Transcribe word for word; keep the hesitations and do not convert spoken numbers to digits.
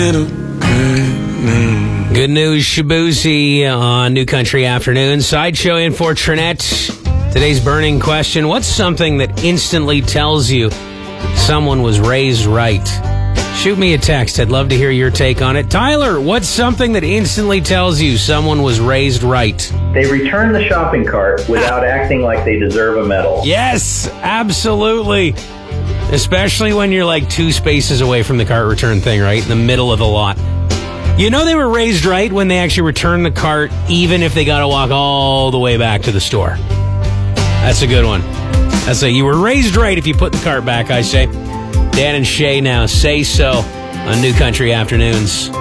Good news, Shabuzi on New Country Afternoon. Sideshow in for Trinette. Today's burning question: what's something that instantly tells you someone was raised right? Shoot me a text. I'd love to hear your take on it. Tyler, what's something that instantly tells you someone was raised right? They return the shopping cart without acting like they deserve a medal. Yes, absolutely. Especially when you're like two spaces away from the cart return thing, right? In the middle of the lot. You know they were raised right when they actually return the cart, even if they got to walk all the way back to the store. That's a good one. That's a, you were raised right if you put the cart back, I say. Dan and Shay now, Say So on New Country Afternoons.